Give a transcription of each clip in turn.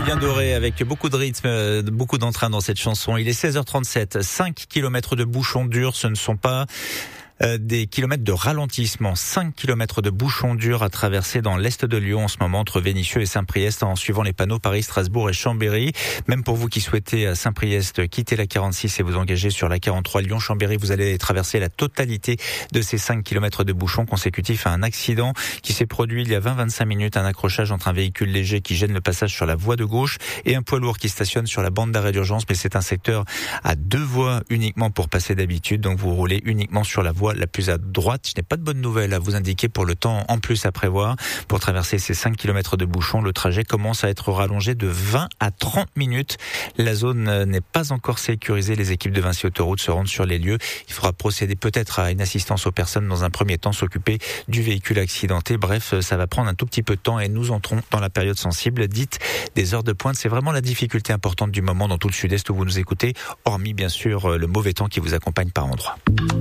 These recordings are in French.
Julien Doré avec beaucoup de rythme, beaucoup d'entrain dans cette chanson. Il est 16h37, 5 km de bouchons durs, ce ne sont pas des kilomètres de ralentissement, 5 kilomètres de bouchons durs à traverser dans l'est de Lyon en ce moment entre Vénissieux et Saint-Priest en suivant les panneaux Paris, Strasbourg et Chambéry. Même pour vous qui souhaitez à Saint-Priest quitter la 46 et vous engager sur la 43 Lyon-Chambéry, vous allez traverser la totalité de ces 5 kilomètres de bouchons consécutifs à un accident qui s'est produit il y a 20-25 minutes, un accrochage entre un véhicule léger qui gêne le passage sur la voie de gauche et un poids lourd qui stationne sur la bande d'arrêt d'urgence, mais c'est un secteur à 2 voies uniquement pour passer d'habitude, donc vous roulez uniquement sur la voie la plus à droite. Je n'ai pas de bonnes nouvelles à vous indiquer pour le temps en plus à prévoir. Pour traverser ces 5 km de bouchons, le trajet commence à être rallongé de 20 à 30 minutes. La zone n'est pas encore sécurisée. Les équipes de Vinci Autoroute se rendent sur les lieux. Il faudra procéder peut-être à une assistance aux personnes dans un premier temps, s'occuper du véhicule accidenté. Bref, ça va prendre un tout petit peu de temps et nous entrons dans la période sensible, dite des heures de pointe. C'est vraiment la difficulté importante du moment dans tout le sud-est où vous nous écoutez, hormis bien sûr le mauvais temps qui vous accompagne par endroits.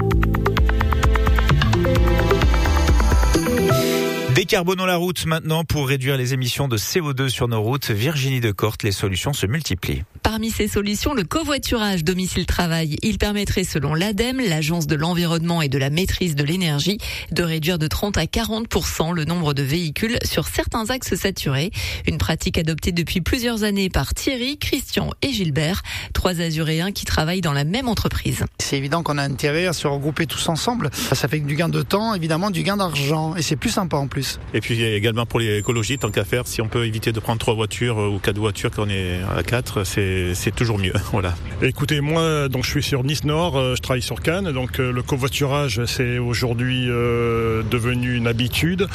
Décarbonons la route maintenant pour réduire les émissions de CO2 sur nos routes. Virginie Decorte, les solutions se multiplient. Parmi ces solutions, le covoiturage domicile-travail. Il permettrait, selon l'ADEME, l'Agence de l'environnement et de la maîtrise de l'énergie, de réduire de 30 à 40% le nombre de véhicules sur certains axes saturés. Une pratique adoptée depuis plusieurs années par Thierry, Christian et Gilbert, 3 Azuréens qui travaillent dans la même entreprise. C'est évident qu'on a intérêt à se regrouper tous ensemble. Ça fait du gain de temps, évidemment du gain d'argent et c'est plus sympa en plus. Et puis également pour l'écologie, tant qu'à faire, si on peut éviter de prendre 3 voitures ou 4 voitures quand on est à 4, c'est toujours mieux. Voilà. Écoutez, moi, donc je suis sur Nice Nord, je travaille sur Cannes, donc le covoiturage c'est aujourd'hui devenu une habitude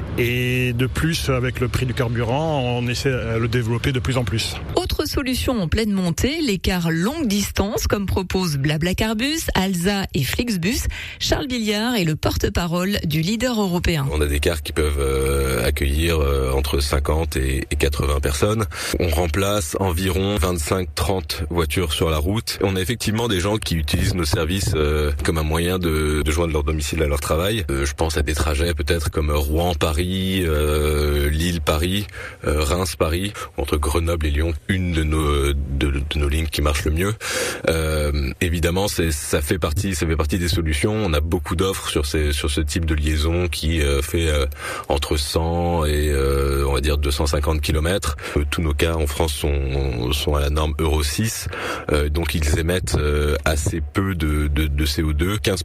et de plus avec le prix du carburant, on essaie de le développer de plus en plus. Autre solution en pleine montée, les cars longue distance comme proposent Blablacar-Bus, Alsa et Flixbus. Charles Billiard est le porte-parole du leader européen. On a des cars qui peuvent accueillir entre 50 et 80 personnes. On remplace environ 25-30 voitures sur la route. On a effectivement des gens qui utilisent nos services comme un moyen de joindre leur domicile à leur travail. Je pense à des trajets peut-être comme Rouen-Paris, Lille-Paris, Reims-Paris, entre Grenoble et Lyon, une de nos lignes qui marche le mieux. Évidemment, ça fait partie des solutions. On a beaucoup d'offres sur ce type de liaison qui fait entre 100 et on va dire 250 km. Tous nos cars en France sont à la norme Euro 6, donc ils émettent assez peu de CO2. 15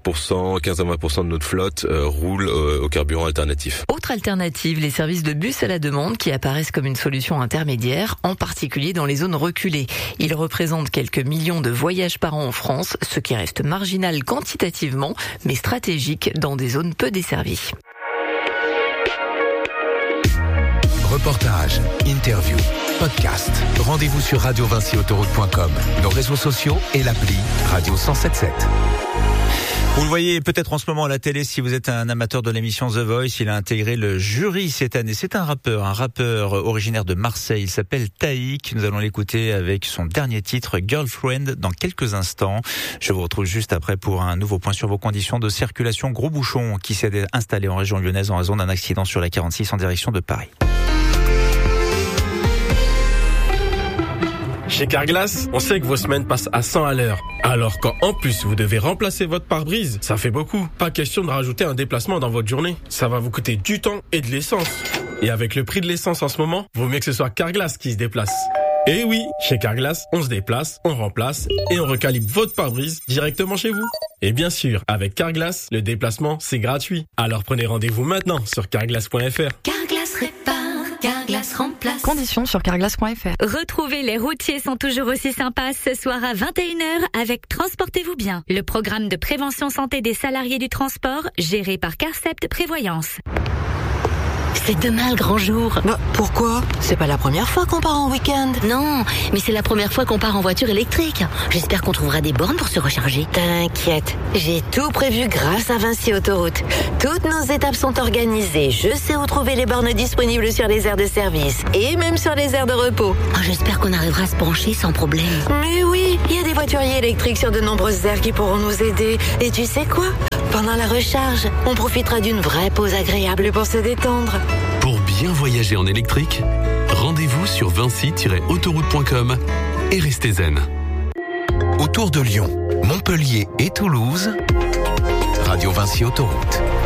à 20% de notre flotte roule au carburant alternatif. Autre alternative, les services de bus à la demande qui apparaissent comme une solution intermédiaire, en particulier dans les zones reculées. Ils représentent quelques millions de voyages par an en France, ce qui reste marginal quantitativement, mais stratégique dans des zones peu desservies. Reportages, interviews, podcasts. Rendez-vous sur radiovinciautoroute.com, nos réseaux sociaux et l'appli Radio 107.7. Vous le voyez peut-être en ce moment à la télé si vous êtes un amateur de l'émission The Voice. Il a intégré le jury cette année. C'est un rappeur originaire de Marseille. Il s'appelle Taïk. Nous allons l'écouter avec son dernier titre, Girlfriend, dans quelques instants. Je vous retrouve juste après pour un nouveau point sur vos conditions de circulation. Gros bouchon qui s'est installé en région lyonnaise en raison d'un accident sur la 46 en direction de Paris. Chez Carglass, on sait que vos semaines passent à 100 à l'heure. Alors quand en plus vous devez remplacer votre pare-brise, ça fait beaucoup. Pas question de rajouter un déplacement dans votre journée. Ça va vous coûter du temps et de l'essence. Et avec le prix de l'essence en ce moment, vaut mieux que ce soit Carglass qui se déplace. Et oui, chez Carglass, on se déplace, on remplace et on recalibre votre pare-brise directement chez vous. Et bien sûr, avec Carglass, le déplacement, c'est gratuit. Alors prenez rendez-vous maintenant sur carglass.fr. Carglass répare, Carglass remplace. Conditions sur carglass.fr. Retrouvez Les Routiers sont toujours aussi sympas ce soir à 21h avec Transportez-vous bien, le programme de prévention santé des salariés du transport géré par Carcept Prévoyance. C'est demain le grand jour. Bah, pourquoi ? C'est pas la première fois qu'on part en week-end. Non, mais c'est la première fois qu'on part en voiture électrique. J'espère qu'on trouvera des bornes pour se recharger. T'inquiète, j'ai tout prévu grâce à Vinci Autoroute. Toutes nos étapes sont organisées. Je sais où trouver les bornes disponibles sur les aires de service et même sur les aires de repos. Oh, j'espère qu'on arrivera à se brancher sans problème. Mais oui, il y a des voituriers électriques sur de nombreuses aires qui pourront nous aider. Et tu sais quoi ? Pendant la recharge, on profitera d'une vraie pause agréable pour se détendre. Pour bien bien voyager en électrique? Rendez-vous sur vinci-autoroute.com et restez zen. Autour de Lyon, Montpellier et Toulouse, Radio Vinci Autoroute.